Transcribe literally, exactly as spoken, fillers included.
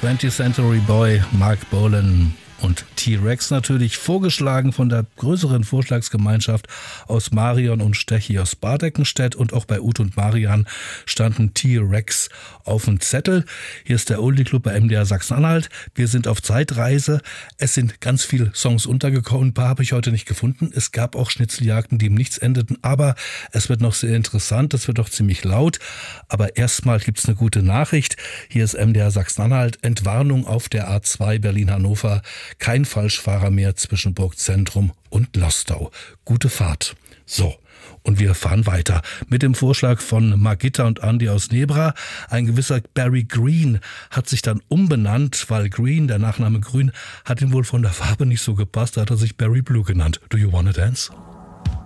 twentieth Century Boy, Mark Bolan und T-Rex natürlich, vorgeschlagen von der größeren Vorschlagsgemeinschaft aus Marion und Stechi aus Bad-Eckenstedt, und auch bei Ute und Marian standen T-Rex auf dem Zettel. Hier ist der Oldie Club bei M D R Sachsen-Anhalt. Wir sind auf Zeitreise. Es sind ganz viele Songs untergekommen. Ein paar habe ich heute nicht gefunden. Es gab auch Schnitzeljagden, die im Nichts endeten, aber es wird noch sehr interessant. Es wird auch ziemlich laut. Aber erstmal gibt es eine gute Nachricht. Hier ist M D R Sachsen-Anhalt. Entwarnung auf der A zwei Berlin-Hannover. Kein Falschfahrer mehr zwischen Burgzentrum und Lostau. Gute Fahrt. So, und wir fahren weiter mit dem Vorschlag von Margitta und Andi aus Nebra. Ein gewisser Barry Green hat sich dann umbenannt, weil Green, der Nachname Grün, hat ihm wohl von der Farbe nicht so gepasst. Da hat er sich Barry Blue genannt. Do you wanna dance?